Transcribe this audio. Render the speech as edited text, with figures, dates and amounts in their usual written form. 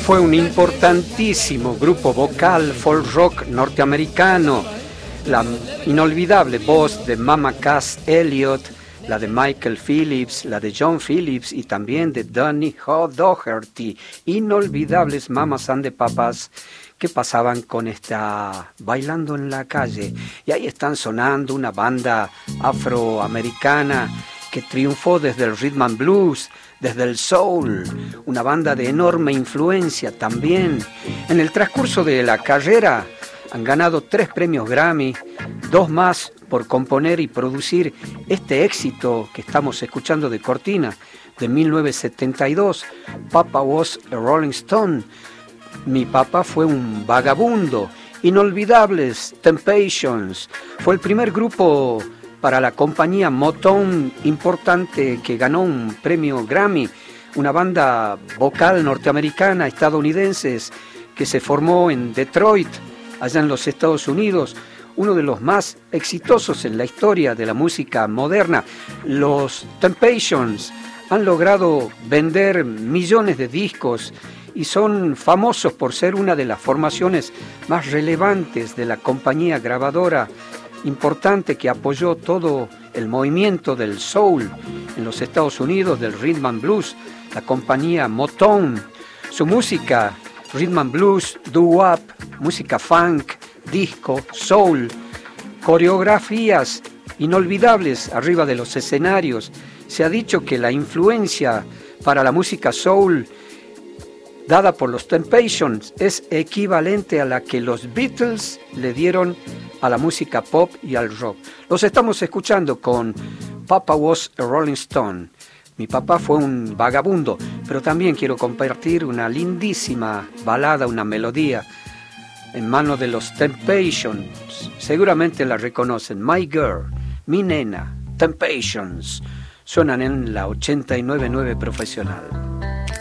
fue un importantísimo grupo vocal folk rock norteamericano. La inolvidable voz de Mama Cass Elliot, la de Michael Phillips, la de John Phillips y también de Donny Doherty. Inolvidables mamas and the papas que pasaban con esta bailando en la calle. Y ahí están sonando una banda afroamericana que triunfó desde el rhythm and blues, desde el soul, una banda de enorme influencia también. En el transcurso de la carrera han ganado 3 premios Grammy, 2 más por componer y producir este éxito que estamos escuchando de cortina de 1972, Papa Was a Rolling Stone. Mi papá fue un vagabundo. Inolvidables, Temptations. Fue el primer grupo para la compañía Motown importante que ganó un premio Grammy, una banda vocal norteamericana, estadounidenses, que se formó en Detroit, allá en los Estados Unidos, uno de los más exitosos en la historia de la música moderna. Los Temptations han logrado vender millones de discos y son famosos por ser una de las formaciones más relevantes de la compañía grabadora importante que apoyó todo el movimiento del soul en los Estados Unidos, del rhythm and blues, la compañía Motown. Su música, rhythm and blues, doo-wop, música funk, disco, soul, coreografías inolvidables arriba de los escenarios. Se ha dicho que la influencia para la música soul dada por los Temptations es equivalente a la que los Beatles le dieron a la música pop y al rock. Los estamos escuchando con Papa Was a Rolling Stone. Mi papá fue un vagabundo, pero también quiero compartir una lindísima balada, una melodía en manos de los Temptations. Seguramente la reconocen. My Girl, mi nena, Temptations. Suenan en la 89.9 Profesional.